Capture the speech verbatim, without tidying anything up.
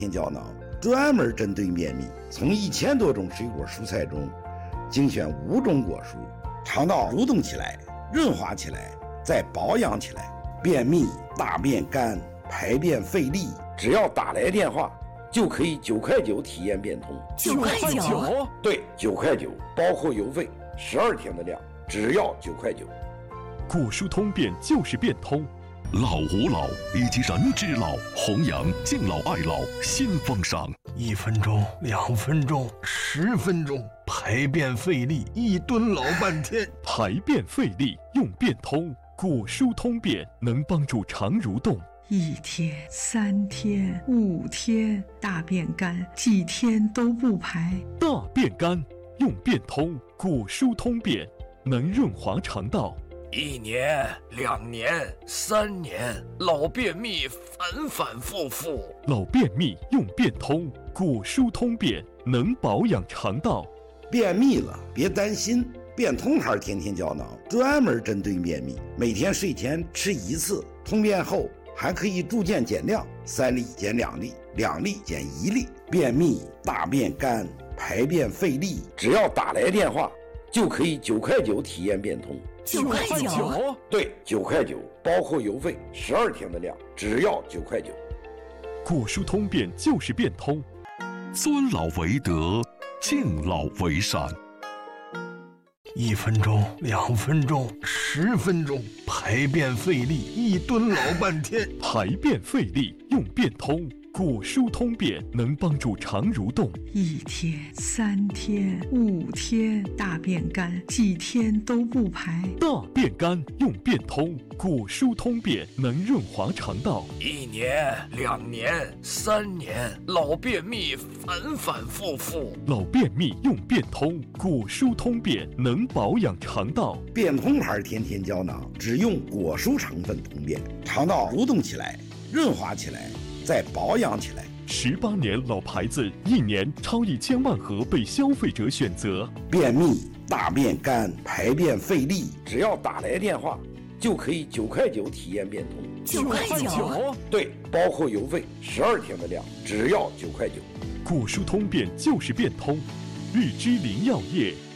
天胶囊专门针对便秘，从一千多种水果蔬菜中精选五种果蔬，肠道蠕动起来，润滑起来，再保养起来。便秘、大便干、排便费力，只要打来电话就可以九块九体验变通。 九块九？ 对，九块九，包括邮费，十二天的量，只要九块九。 果蔬通便就是变通。 老吾老以及人之老，弘扬敬老爱老新风尚。 一分钟、两分钟、十分钟，排便费力，一蹲老半天。 排便费力用变通，果蔬通便能帮助肠蠕动。 一天、三天、五天，大便干，几天都不排。 大便干用变通，果蔬通便能润滑肠道。 一年、两年、三年，老便秘反反复复。 老便秘用变通，果蔬通便能保养肠道。 便秘了别担心，变通牌天天胶囊专门针对便秘，每天睡前吃一次，通便后还可以逐渐减量，三粒减两粒，两粒减一粒。便秘、大便干、排便费力，只要打来电话就可以九块九体验变通。 九块九？ 对，九块九，包括邮费，十二天的量，只要九块九。 果蔬通便就是变通。 尊老为德，敬老为善。 一分钟、两分钟、十分钟，排便费力，一蹲老半天。 排便费力用变通，果蔬通便能帮助肠蠕动。 一天、三天、五天，大便干，几天都不排。 大便干用变通，果蔬通便能润滑肠道。 一年、两年、三年，老便秘反反复复。 老便秘用变通，果蔬通便能保养肠道。 变通牌天天胶囊只用果蔬成分通便，肠道蠕动起来，润滑起来，再保养起来。 十八年老牌子，一年超一千万盒被消费者选择。 便秘、大便干、排便费力，只要打来电话就可以九块九体验变通。 九块九？ 对，包括邮费，十二天的量，只要九块九。 果蔬通便就是变通。日之林药业